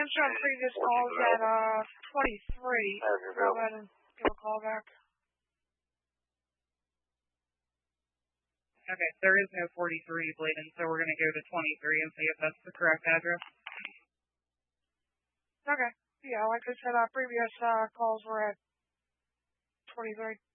answer on previous calls at 23. Go ahead and give a call back. Okay, there is no 43 Bladen, so we're going to go to 23 and see if that's the correct address. Okay. Yeah, like I said, previous calls were at 23.